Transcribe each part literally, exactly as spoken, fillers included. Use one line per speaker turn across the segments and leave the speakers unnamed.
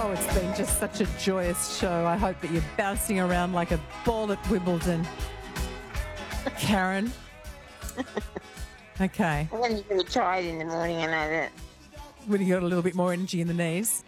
Oh, it's been just such a joyous show. I hope that you're bouncing around like a ball at Wimbledon. Karen? Okay.
I'm going to be tired in the morning, I know that.
When you got a little bit more energy in the knees.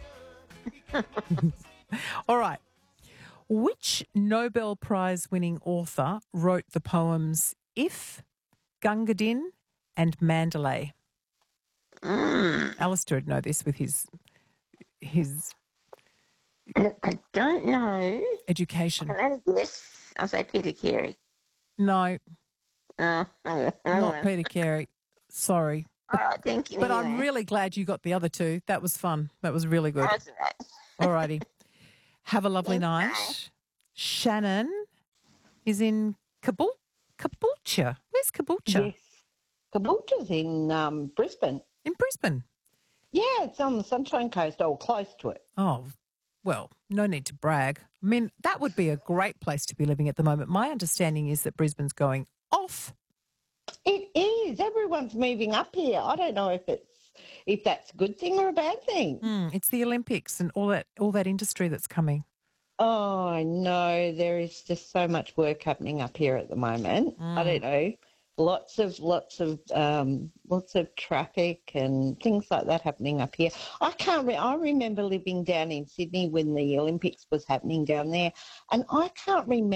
All right. Which Nobel Prize winning author wrote the poems If, Gunga Din and Mandalay?
Mm.
Alistair would know this with his his
Look, I don't know.
education.
Can I have a guess? I'll say Peter Carey.
No,
Oh, okay.
not Peter Carey. Sorry.
All right, thank you.
But I'm
anyway.
really glad you got the other two. That was fun. That was really good.
That's right.
All righty. Have a lovely
Thanks,
night.
bye.
Shannon is in Kabul, Caboolture. Where's Caboolture?
Yes. Caboolture's in um, Brisbane.
In Brisbane.
Yeah, it's on the Sunshine Coast, or close to it.
Oh, well, no need to brag. I mean, that would be a great place to be living at the moment. My understanding is that Brisbane's going off.
It is. Everyone's moving up here. I don't know if it's if that's a good thing or a bad thing.
Mm, it's the Olympics and all that all that industry that's coming.
Oh, I know. There is just so much work happening up here at the moment.
Mm.
I don't know. Lots of lots of um, lots of traffic and things like that happening up here. I can't. Re- I remember living down in Sydney when the Olympics was happening down there, and I can't remember.